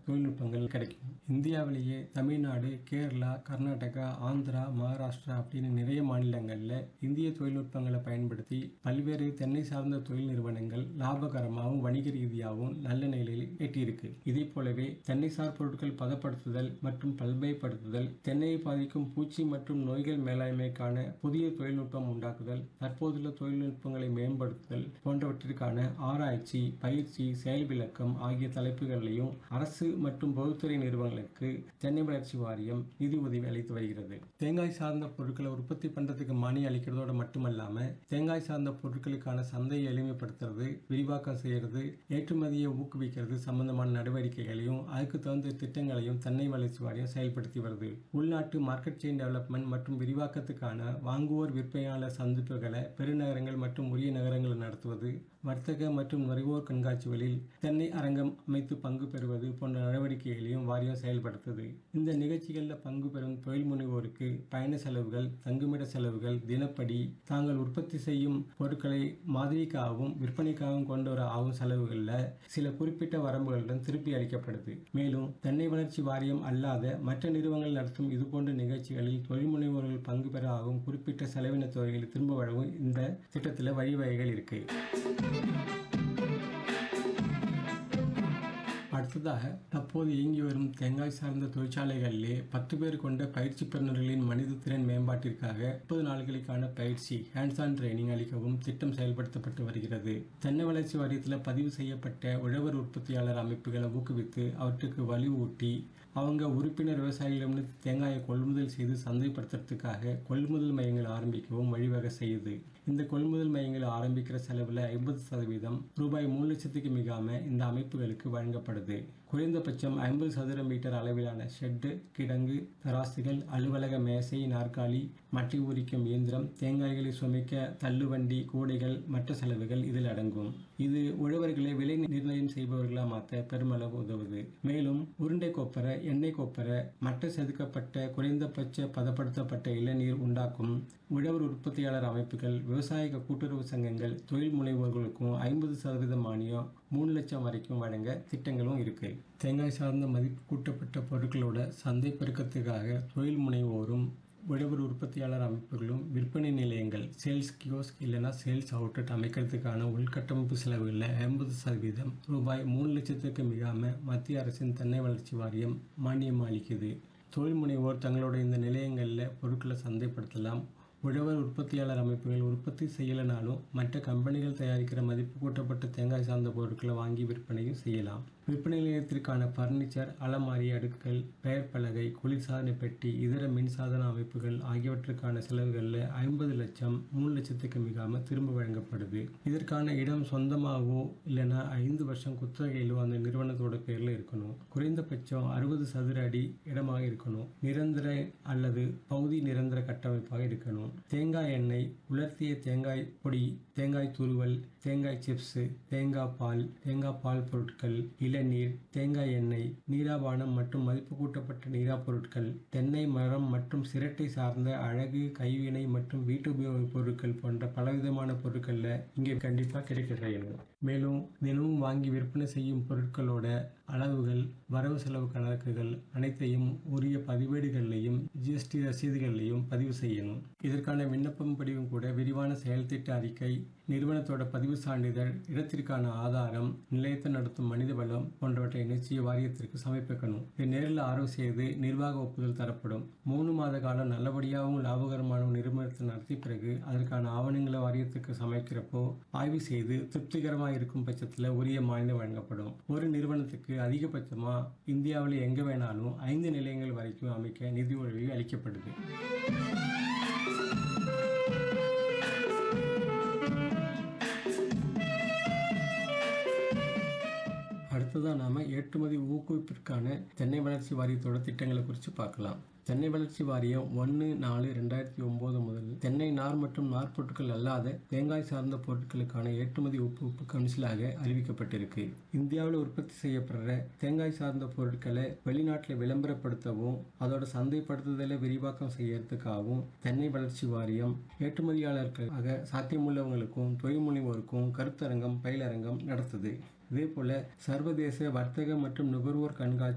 தொழில்நுட்பங்கள் கிடைக்கும். இந்தியாவிலேயே தமிழ்நாடு, கேரளா, கர்நாடகா, ஆந்திரா, மகாராஷ்டிரா அப்படின்னு நிறைய மாநிலங்கள்ல இந்திய தொழில்நுட்பங்களை பயன்படுத்தி பல்வேறு தென்னை சார்ந்த தொழில் நிறுவனங்கள் லாபகரமாகவும் வணிக ரீதியாகவும் நல்ல நிலையில் எட்டியிருக்கு. இதே போலவே தென்னை சார் பொருட்கள் பதப்படுத்துதல் மற்றும் பல்பயப்படுத்துதல், தென்னையை பாதிக்கும் பூச்சி மற்றும் நோய்கள் மேலாண்மைக்கான புதிய தொழில்நுட்பம் உண்டாக்குதல், தற்போதுள்ள தொழில்நுட்பங்களை மேம்படுத்துதல் போன்றவற்றிற்கான ஆராய்ச்சி, பயிற்சி, செயல் விளக்கம் ஆகிய தலைப்புகளையும் அரசு மற்றும் பொதுத்துறை நிறுவனங்களுக்கு தென்னை வளர்ச்சி வாரியம் நிதி உதவி அளித்து வருகிறது. தேங்காய் சார்ந்த பொருட்களை உற்பத்தி பண்றதுக்கு மானியம் அளிக்கிறதோட மட்டுமல்லாம தேங்காய் சார்ந்த பொருட்களுக்கான சந்தையை எளிமைப்படுத்துறது, விரிவாக்கம் செய்யறது, ஏற்றுமதியை ஊக்குவிக்கிறது சம்பந்தமான நடவடிக்கைகளையும் அதுக்கு தகுந்த திட்டங்களையும் தென்னை வளர்ச்சி வாரியம் செயல்படுத்தி வருது. உள்நாட்டு மார்க்கெட் செயின் டெவலப்மெண்ட் மற்றும் விரிவாக்கத்துக்கான வாங்குவோர் விற்பனையாளர் சந்திப்புகளை பெருநகரங்கள் மற்றும் உரிய நகரங்களில் நடத்துவது, வர்த்தக மற்றும் நுகர்வோர் கண்காட்சிகளில் தென்னை அரங்கம் அமைத்து பங்கு பெறுவது போன்ற நடவடிக்கைகளையும் வாரியம் செயல்படுத்துது. இந்த நிகழ்ச்சிகளில் பங்கு பெறும் தொழில் முனைவோருக்கு பயண செலவுகள், தங்குமிட செலவுகள், தினப்படி, தாங்கள் உற்பத்தி செய்யும் பொருட்களை மாதிரிக்காகவும் விற்பனைக்காகவும் கொண்டு வர ஆகும் செலவுகளில் சில குறிப்பிட்ட வரம்புகளுடன் திருப்பி அளிக்கப்படுது. மேலும் தென்னை வளர்ச்சி வாரியம் அல்லாத மற்ற நிறுவனங்கள் நடத்தும் இதுபோன்ற நிகழ்ச்சிகளில் தொழில் முனைவோர்கள் பங்கு பெற ஆகும் குறிப்பிட்ட செலவின தொகைகளை திரும்ப வழங்கும் இந்த திட்டத்தில் வழிவகைகள் இருக்கு. அடுத்ததாக, தற்போது இயங்கி வரும் தேங்காய் சார்ந்த தொழிற்சாலைகளிலே 10 பேர் கொண்ட பயிற்சி பெறுநர்களின் மனித திறன் மேம்பாட்டிற்காக 30 நாட்களுக்கான பயிற்சி ஹேண்ட்ஸ் ஆன் ட்ரைனிங் அளிக்கவும் திட்டம் செயல்படுத்தப்பட்டு வருகிறது. தென்னை வளர்ச்சி வாரியத்தில் பதிவு செய்யப்பட்ட உழவர் உற்பத்தியாளர் அமைப்புகளை ஊக்குவித்து அவற்றுக்கு வலுவூட்டி அவங்க உறுப்பினர் விவசாயிகளிடமிருந்து தேங்காயை கொள்முதல் செய்து சந்தைப்படுத்துறதுக்காக கொள்முதல் மையங்கள் ஆரம்பிக்கவும் வழிவகை செய்யுது. இந்த கொள்முதல் மையங்களை ஆரம்பிக்கிற செலவில் 50% ரூபாய் 3 லட்சத்துக்கு மிகாம இந்த அமைப்புகளுக்கு வழங்கப்படுது. குறைந்தபட்சம் 50 சதுர மீட்டர் அளவிலான ஷெட்டு, கிடங்கு, தராசுகள், அலுவலக மேசை, நாற்காலி, மட்டை உரிக்கும் இயந்திரம், தேங்காய்களை சுமைக்க தள்ளுவண்டி, கூடைகள், மற்ற செலவுகள் இதில் அடங்கும். இது உழவர்களை விலை நிர்ணயம் செய்பவர்களா மாற்ற பெருமளவு உதவுது. மேலும் உருண்டை கொப்பரை, எண்ணெய் கொப்பரை, மற்ற செதுக்கப்பட்ட குறைந்தபட்ச பதப்படுத்தப்பட்ட இளநீர் உண்டாக்கும் உழவர் உற்பத்தியாளர் அமைப்புகள், விவசாய கூட்டுறவு சங்கங்கள், தொழில் முனைவோர்களுக்கும் 50% மானியம் 3 லட்சம் வரைக்கும் வழங்க திட்டங்களும் இருக்கு. தேங்காய் சார்ந்த மதிப்பு கூட்டப்பட்ட பொருட்களோட சந்தை பெருக்கத்துக்காக தொழில் முனைவோரும் உழவர் உற்பத்தியாளர் அமைப்புகளும் விற்பனை நிலையங்கள், சேல்ஸ் கியோஸ்க் இல்லைனா சேல்ஸ் அவுட்லெட் அமைக்கிறதுக்கான உள்கட்டமைப்பு செலவுகளில் 50% ரூபாய் 3 லட்சத்துக்கு மிகாம மத்திய அரசின் தென்னை வளர்ச்சி வாரியம் மானியம் அளிக்குது. தொழில் முனைவோர் தங்களோட இந்த நிலையங்களில் பொருட்களை சந்தைப்படுத்தலாம். உழவர் உற்பத்தியாளர் அமைப்புகள் உற்பத்தி செய்யலைனாலும் மற்ற கம்பெனிகள் தயாரிக்கிற மதிப்பு கூட்டப்பட்ட தேங்காய் சார்ந்த பொருட்களை வாங்கி விற்பனையும் செய்யலாம். விற்பனை நிலையத்திற்கான பர்னிச்சர், அலமாரி, அடுக்குகள், பெயர் பலகை, குளிர்சாதன பெட்டி, இதர மின்சாதன அமைப்புகள் ஆகியவற்றுக்கான செலவுகளில் 50 லட்சம் 3 லட்சத்துக்கு மிகாம திரும்ப வழங்கப்படுது. இதற்கான இடம் சொந்தமாகவோ இல்லைன்னா 5 வருஷம் குத்தகையிலோ அந்த நிறுவனத்தோட பேர்ல இருக்கணும். குறைந்தபட்சம் 60 சதுர அடி இடமாக இருக்கணும். நிரந்தர அல்லது பகுதி நிரந்தர கட்டமைப்பாக இருக்கணும். தேங்காய் எண்ணெய், உலர்த்திய தேங்காய் பொடி, தேங்காய் துருவல், தேங்காய் சிப்ஸ், தேங்காய் பால் பொருட்கள், இளநீர், தேங்காய் எண்ணெய், நீராபானம் மற்றும் மதிப்பு கூட்டப்பட்ட நீரா பொருட்கள், தென்னை மரம் மற்றும் சிரட்டை சார்ந்த அழகு, கைவினை மற்றும் வீட்டு உபயோக பொருட்கள் போன்ற பலவிதமான பொருட்கள்ல இங்கே கண்டிப்பா கிடைக்க செய்யணும். மேலும் தினமும் வாங்கி விற்பனை செய்யும் பொருட்களோட அளவுகள், வரவு செலவு கணக்குகள் அனைத்தையும் உரிய பதிவேடுகள்லையும் ஜிஎஸ்டி ரசீதுகள்லையும் பதிவு செய்யணும். இதற்கான விண்ணப்பம் படிவும் கூட விரிவான செயல் திட்ட அறிக்கை, நிறுவனத்தோட பதிவு சான்றிதழ், இடத்திற்கான ஆதாரம், நிலையத்தை நடத்தும் மனித வளம் போன்றவற்றை நிச்சய வாரியத்திற்கு சமர்ப்பிக்கணும். இது நேரில் ஆய்வு செய்து நிர்வாக ஒப்புதல் தரப்படும். 3 மாத காலம் நல்லபடியாகவும் லாபகரமான நிறுவனத்தை நடத்திய பிறகு அதற்கான ஆவணங்களை வாரியத்துக்கு சமைக்கிறப்போ ஆய்வு செய்து திருப்திகரமாக இருக்கும் பட்சத்தில் உரிய மானியம் வழங்கப்படும். ஒரு நிறுவனத்துக்கு அதிகபட்சமா இந்தியாவில் எங்க வேணாலும் 5 நிலையங்கள் வரைக்கும் அமைக்க நிதி உதவி அளிக்கப்படுது. அடுத்ததான் நாம ஏற்றுமதி ஊக்குவிப்பிற்கான தென்னை வளர்ச்சி வாரியத்தோட திட்டங்களை குறித்து பார்க்கலாம். தென்னை வளர்ச்சி வாரியம் 1/4/2009 முதல் தென்னை நார் மற்றும் நார்பொருட்கள் அல்லாத தேங்காய் சார்ந்த பொருட்களுக்கான ஏற்றுமதி ஊக்குவிப்பு கவுன்சிலாக அறிவிக்கப்பட்டிருக்கு. இந்தியாவில் உற்பத்தி செய்யப்படுற தேங்காய் சார்ந்த பொருட்களை வெளிநாட்டில் விளம்பரப்படுத்தவும் அதோட சந்தைப்படுத்துதலை விரிவாக்கம் செய்யறதுக்காகவும் தென்னை வளர்ச்சி வாரியம் ஏற்றுமதியாளர்களுக்காக சாத்தியமுள்ளவங்களுக்கும் தொழில் முனைவோருக்கும் கருத்தரங்கம், பயிலரங்கம் நடத்துது. இதே போல சர்வதேச வர்த்தக மற்றும் நுகர்வோர் கண்காட்சி